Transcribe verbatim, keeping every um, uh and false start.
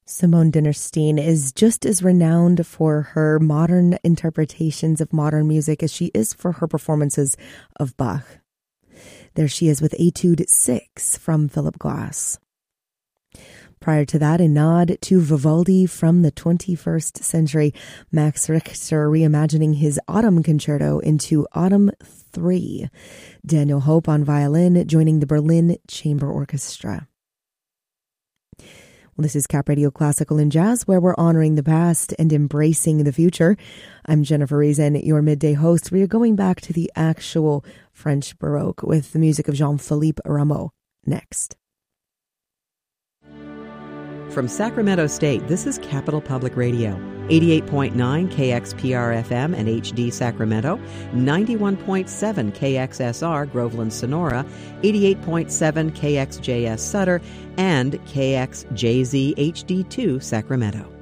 Simone Dinnerstein is just as renowned for her modern interpretations of modern music as she is for her performances of Bach. There she is with Etude six from Philip Glass. Prior to that, a nod to Vivaldi from the twenty-first century, Max Richter reimagining his Autumn Concerto into Autumn three. Daniel Hope on violin, joining the Berlin Chamber Orchestra. Well, this is Cap Radio Classical and Jazz, where we're honoring the past and embracing the future. I'm Jennifer Reason, your midday host. We are going back to the actual French Baroque with the music of Jean-Philippe Rameau next. From Sacramento State, this is Capital Public Radio, eighty-eight point nine K X P R F M and H D Sacramento, ninety-one point seven K X S R Groveland Sonora, eighty-eight point seven K X J S Sutter, and K X J Z H D two Sacramento.